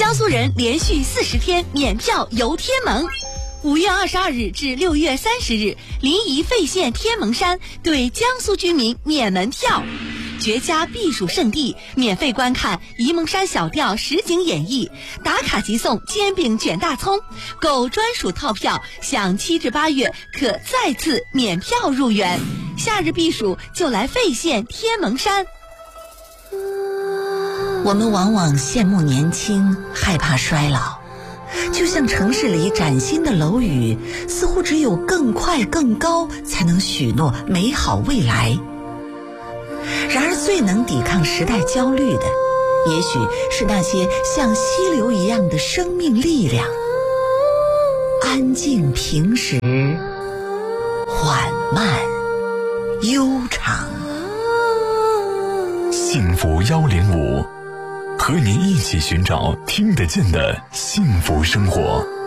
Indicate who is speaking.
Speaker 1: 江苏人连续40天免票游天门。5月22日至6月30日，临沂费县天门山对江苏居民免门票。绝佳避暑胜地，免费观看沂蒙山小调实景演绎，打卡即送煎饼卷大葱，购专属套票享7至8月可再次免票入园。夏日避暑就来费县天门山。
Speaker 2: 我们往往羡慕年轻，害怕衰老，就像城市里崭新的楼宇，似乎只有更快更高才能许诺美好未来。然而最能抵抗时代焦虑的，也许是那些像溪流一样的生命力量，安静平实，缓慢悠长。
Speaker 3: 幸福105，和您一起寻找听得见的幸福生活。